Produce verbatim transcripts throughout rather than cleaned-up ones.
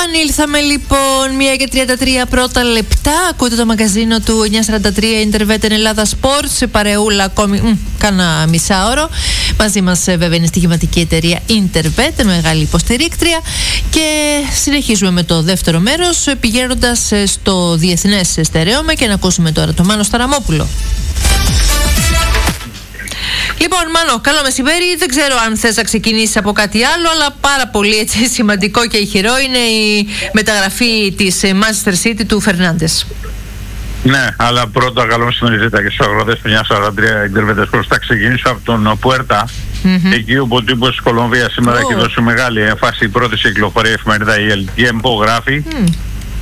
Επανήλθαμε λοιπόν, μία και τριάντα τρία πρώτα λεπτά. Ακούτε το μαγαζίνο του εννιακόσια σαράντα τρία Intervet Ελλάδα Sports. Σε παρεούλα ακόμη μ, κάνα μισάωρο. Μαζί μας βέβαια είναι η στοιχηματική εταιρεία Intervet, μεγάλη υποστηρίκτρια. Και συνεχίζουμε με το δεύτερο μέρος, πηγαίνοντας στο διεθνές στερέωμα και να ακούσουμε τώρα τον Μάνο Σταραμόπουλο. Λοιπόν, Μάνο, καλό μεσημέρι. Δεν ξέρω αν θες να ξεκινήσεις από κάτι άλλο, αλλά πάρα πολύ έτσι, σημαντικό και ηχηρό είναι η μεταγραφή της Manchester City του Φερνάντες. Ναι, αλλά πρώτα καλό μεσημέρι ζήτα και στους αγρότες του εννιακόσια σαράντα τρία Intervet Sports. Θα ξεκινήσω από τον Πουέρτα, mm-hmm. εκεί όπου ο τύπος της Κολομβίας σήμερα oh. έχει δώσει μεγάλη έμφαση. Η πρώτη κυκλοφορία εφημερίδα η Ελ Τι Εμ γράφει. Mm.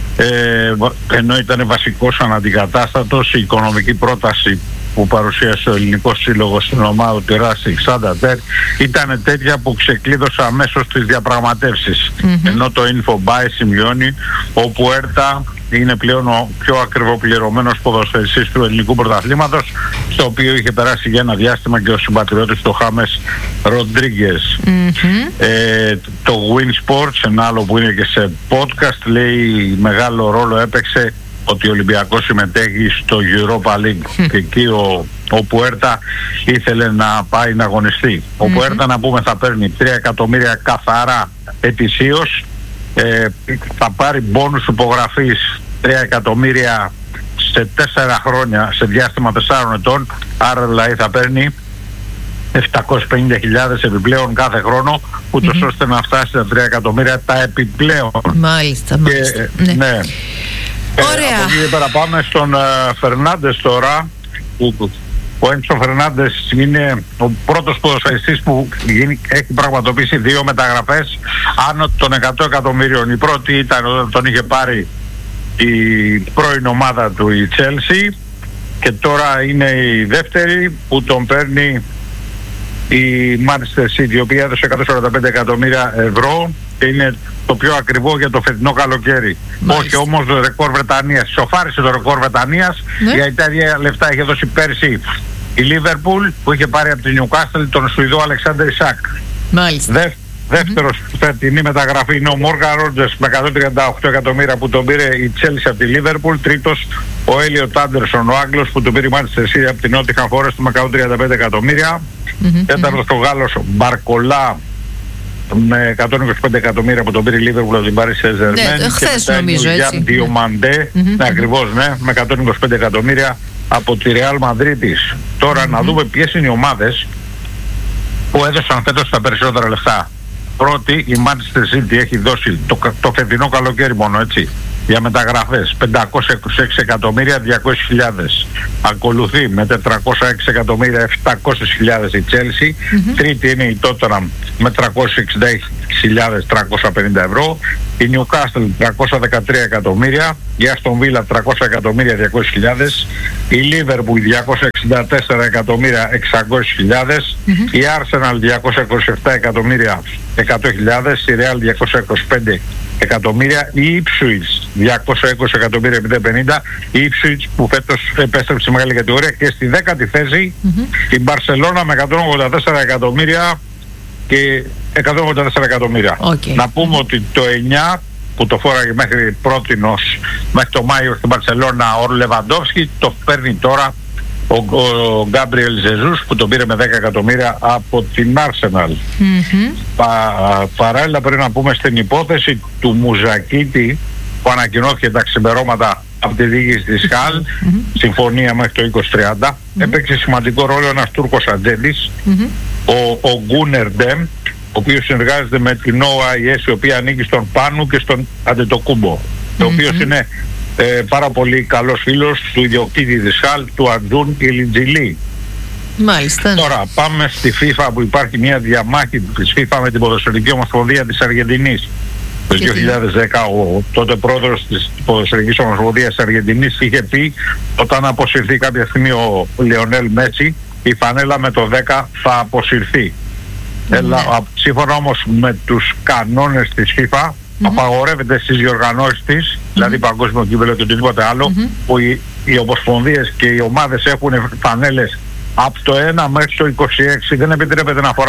Ε, ενώ ήταν βασικός αναντικατάστατος, η οικονομική πρόταση που παρουσίασε ο ελληνικός σύλλογος στην ομάδα του Racing Santander ήταν τέτοια που ξεκλείδωσε αμέσως τις διαπραγματεύσεις. Mm-hmm. Ενώ το InfoBuy σημειώνει ο Πουέρτα είναι πλέον ο πιο ακριβοπληρωμένος ποδοσφαιριστής του ελληνικού πρωταθλήματος, στο οποίο είχε περάσει για ένα διάστημα και ο συμπατριώτης του Χάμες Ροντρίγκες. Mm-hmm. Ε, το Win Sports, ένα άλλο που είναι και σε podcast, λέει μεγάλο ρόλο έπαιξε ότι ο Ολυμπιακός συμμετέχει στο Europa League και εκεί ο, ο Πουέρτα ήθελε να πάει να αγωνιστεί. Mm-hmm. Ο Πουέρτα, να πούμε, θα παίρνει τρία εκατομμύρια καθαρά ετησίως, ε, θα πάρει μπόνους υπογραφής τρία εκατομμύρια σε τέσσερα χρόνια, σε διάστημα τεσσάρων ετών, άρα δηλαδή θα παίρνει επτακόσιες πενήντα χιλιάδες επιπλέον κάθε χρόνο, ούτως mm-hmm. ώστε να φτάσει στα τρία εκατομμύρια τα επιπλέον. Μάλιστα, μάλιστα. Και, ναι. ναι. Ωραία. Ε, από εκεί πέρα πάμε στον uh, Φερνάντες τώρα. Που, ο Έντσο Φερνάντες είναι ο πρώτος ποδοσφαιριστής που γίνει, έχει πραγματοποιήσει δύο μεταγραφές άνω των εκατό εκατομμύριων. Η πρώτη ήταν όταν τον είχε πάρει η πρώην ομάδα του, η Chelsea, και τώρα είναι η δεύτερη που τον παίρνει η Manchester City, η οποία έδωσε εκατόν σαράντα πέντε εκατομμύρια ευρώ και είναι το πιο ακριβό για το φετινό καλοκαίρι. Μάλιστα. Όχι όμως το ρεκόρ Βρετανίας. Σοφάρισε το ρεκόρ Βρετανίας, ναι. Για τα ίδια λεφτά είχε δώσει πέρσι η Liverpool, που είχε πάρει από την Newcastle τον Σουηδό Αλεξάνδερ Ισακ. Μάλιστα. Δε, δεύτερος mm-hmm. φετινή μεταγραφή είναι ο Μόργαν Ρότζερς με εκατόν τριάντα οκτώ εκατομμύρια που τον πήρε η Chelsea από τη Liverpool. Τρίτος ο Έλιοτ Άντερσον, ο Άγγλος, που τον πήρε η Manchester City από την Nottingham Forest με εκατόν τριάντα πέντε εκατομμύρια. Mm-hmm. Τέταρτος ο Γάλλος Μπαρκολά με εκατόν είκοσι πέντε εκατομμύρια που τον πήρε η Liverpool από την Paris Saint-Germain. Ναι, χθες νομίζω, έτσι. Για Διομαντέ, mm-hmm. ναι, ακριβώς, ναι, με εκατόν είκοσι πέντε εκατομμύρια από τη Real Madrid. Τώρα mm-hmm. να δούμε ποιες είναι οι ομάδες που έδωσαν φέτος τα περισσότερα λεφτά. Πρώτη, η Manchester City έχει δώσει το, το φετινό καλοκαίρι μόνο, έτσι, για μεταγραφές πεντακόσια είκοσι έξι εκατομμύρια διακόσιες χιλιάδες. Ακολουθεί με τετρακόσια έξι εκατομμύρια επτακόσιες χιλιάδες η Chelsea. Mm-hmm. Τρίτη είναι η Tottenham με τριακόσιες εξήντα χιλιάδες τριακόσια πενήντα ευρώ. Η Newcastle τριακόσια δεκατρία εκατομμύρια. Η Aston Villa τριακόσια εκατομμύρια διακόσιες χιλιάδες. Η Liverpool διακόσια εξήντα τέσσερα εκατομμύρια εξακόσιες χιλιάδες. Mm-hmm. Η Arsenal διακόσια είκοσι επτά εκατομμύρια εκατό χιλιάδες. Η Real διακόσια είκοσι πέντε εκατομμύρια. Η Ipswich διακόσια είκοσι εκατομμύρια εκατόν πενήντα. Η Ipswich που φέτος επέστρεψε σε μεγάλη κατηγορία. Και στη δέκατη θέση mm-hmm. η Barcelona με εκατόν ογδόντα τέσσερα εκατομμύρια και εκατόν ογδόντα τέσσερα εκατομμύρια. Okay. Να πούμε ότι το εννιά που το φόραγε μέχρι πρότινος, μέχρι το Μάιο στην Μπαρσελόνα ο Λεβαντόφσκι, το παίρνει τώρα ο Γκάμπριελ Ζεζούς που τον πήρε με δέκα εκατομμύρια από την Arsenal. Mm-hmm. Πα, παράλληλα πρέπει να πούμε στην υπόθεση του Μουζακίτη που ανακοινώθηκε τα ξημερώματα από τη διοίκηση της Χαλ, mm-hmm. συμφωνία μέχρι το είκοσι τριάντα. Mm-hmm. Έπαιξε σημαντικό ρόλο ένας Τούρκος ατζέντης, mm-hmm. ο, ο Γκούνερ Ντεμ, ο οποίος συνεργάζεται με την ο άι ες, η οποία ανήκει στον Πάνου και στον Αντετοκούμπο, mm-hmm. ο οποίος είναι ε, πάρα πολύ καλός φίλος του ιδιοκτήτη της Χαλ, του Αντζούν Ιλιτζιλί. Μάλιστα. Τώρα πάμε στη FIFA, που υπάρχει μια διαμάχη της FIFA με την Ποδοσφαιρική Ομοσπονδία της Αργεντινής. Το δύο χιλιάδες δέκα ο τότε πρόεδρος της Ποδοσφαιρικής Ομοσπονδίας της Αργεντινής είχε πει, όταν αποσυρθεί κάποια στιγμή ο Λεωνέλ Μέτσι, η φανέλα με το δέκα θα αποσυρθεί. Mm-hmm. Έλα, σύμφωνα όμως με τους κανόνες της FIFA, mm-hmm. απαγορεύεται στις διοργανώσεις της, mm-hmm. δηλαδή παγκόσμιο κύπελλο και οτιδήποτε άλλο, mm-hmm. που οι, οι ομοσπονδίες και οι ομάδες έχουν φανέλες από το ένα μέχρι το είκοσι έξι, δεν επιτρέπεται να φοράνε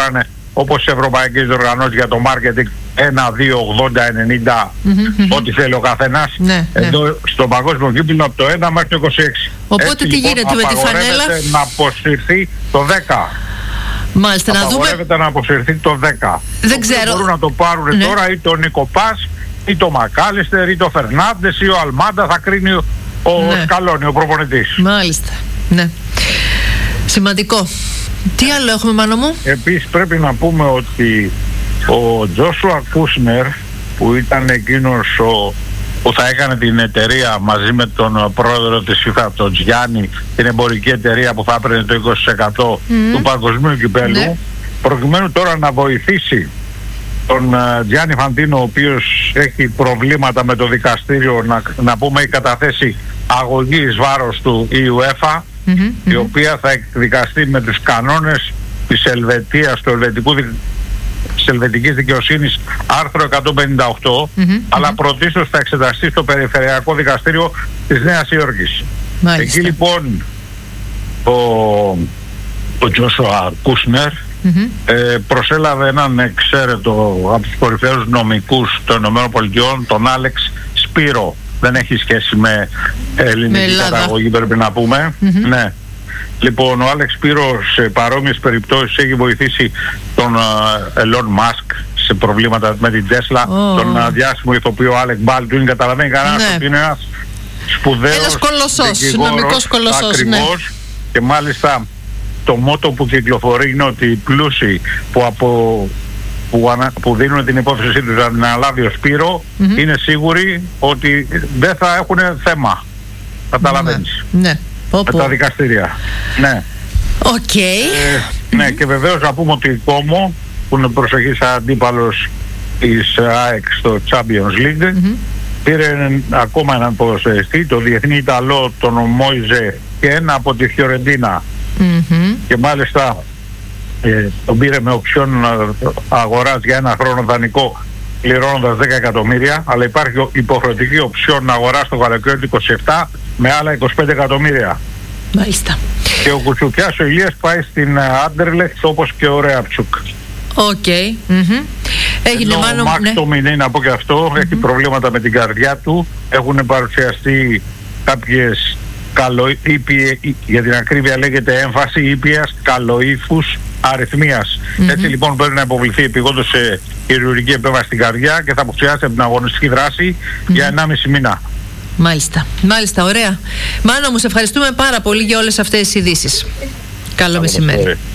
όπως οι ευρωπαϊκές οργανώσεις για το μάρκετινγκ ένα, δύο, ογδόντα, ενενήντα, mm-hmm. ό,τι θέλει ο καθένας. Ναι, Εδώ ναι. στον παγκόσμιο κύπελλο από το ένα μέχρι το είκοσι έξι. Οπότε Έτσι, τι λοιπόν, γίνεται με τη φανέλα? να αποσυρθεί το δέκα. Μάλιστα, να δούμε. Απαγορεύεται να αποσυρθεί το δέκα. Δεν ξέρω. Μπορούν να το πάρουν ναι. τώρα ή το Νίκο Πας ή το Μακάλιστερ ή το Φερνάντες ή ο Αλμάντα, θα κρίνει ο, ο ναι. Σκαλόνι, ο προπονητής. Μάλιστα, ναι. Σημαντικό. Τι άλλο έχουμε, Μάνο μου? Επίσης πρέπει να πούμε ότι ο Τζόσουα Κούσνερ, που ήταν εκείνος ο, που θα έκανε την εταιρεία μαζί με τον πρόεδρο της FIFA, τον Γιάννη, την εμπορική εταιρεία που θα έπαιρνε το είκοσι τοις εκατό mm. του παγκοσμίου κυπέλλου, ναι. προκειμένου τώρα να βοηθήσει τον uh, Γιάννη Φαντίνο, ο οποίος έχει προβλήματα με το δικαστήριο, να, να πούμε, έχει καταθέσει αγωγή εις βάρος του η UEFA, mm-hmm, η mm-hmm. οποία θα εκδικαστεί με τους κανόνες της Ελβετίας, του ελβετικού της ελβετικής δικαιοσύνης, άρθρο εκατόν πενήντα οκτώ, mm-hmm, αλλά mm-hmm. πρωτίστως θα εξεταστεί στο Περιφερειακό Δικαστήριο της Νέας Υόρκης. Μάλιστα. Εκεί λοιπόν ο, ο Τζόσουα Κούσνερ mm-hmm. ε, προσέλαβε έναν εξαίρετο από τους κορυφαίους νομικούς των ΗΠΑ, τον Άλεξ Σπύρο. Δεν έχει σχέση με ελληνική με καταγωγή, πρέπει να πούμε. Mm-hmm. Ναι. Λοιπόν, ο Άλεξ Σπύρος σε παρόμοιες περιπτώσεις έχει βοηθήσει τον Elon Musk σε προβλήματα με την Tesla, oh. τον uh, διάσημο ηθοποιό Άλεκ Μπάλτουιν. Καταλαβαίνει κανένας ναι. ότι είναι ένας σπουδαίος ένας κολοσσός, νομικός κολοσσός, ακριβώς, ναι. Και μάλιστα το μότο που κυκλοφορεί είναι ότι οι πλούσιοι που, από, που, ανα, που δίνουν την υπόθεσή τους να αναλάβει ο Σπύρο mm-hmm. είναι σίγουροι ότι δεν θα έχουν θέμα. Καταλαβαίνεις. Ναι. ναι. Με τα δικαστήρια. Ναι. Οκ. Okay. Ε, ναι, και βεβαίως να πούμε ότι η Κόμο, που είναι προσεχής αντίπαλος της ΑΕΚ στο Champions League, mm-hmm. πήρε ακόμα έναν ποδοσφαιριστή, το διεθνή Ιταλό, τον Μόιζε, και ένα από τη Φιωρεντίνα. Mm-hmm. Και μάλιστα ε, τον πήρε με οψιόν αγοράς για ένα χρόνο δανεικό, πληρώνοντας δέκα εκατομμύρια, αλλά υπάρχει υποχρεωτική οψιόν να αγοράσει το καλοκαίρι του είκοσι επτά με άλλα είκοσι πέντε εκατομμύρια. Μάλιστα. Και ο Κουτσουκιάς ο Ηλίας πάει στην Άντερλεχτ, όπως και ο Ρέαψουκ. Οκ. Okay. Mm-hmm. Έγινε μάλλον. Ο Μάκ Τομινί, να πω και αυτό, mm-hmm. έχει προβλήματα με την καρδιά του. Έχουν παρουσιαστεί κάποιες καλοήπιες, για την ακρίβεια λέγεται έμφαση ήπιας καλοήφους αριθμίας. Mm-hmm. Έτσι λοιπόν πρέπει να υποβληθεί επειγόντως σε χειρουργική επέμβαση στην καρδιά και θα αποξιάσει από την αγωνιστική δράση mm-hmm. για ενάμιση μήνα. Μάλιστα. Μάλιστα, ωραία. Μάνο μου, σε ευχαριστούμε πάρα πολύ για όλες αυτές τις ειδήσεις. Καλό μεσημέρι.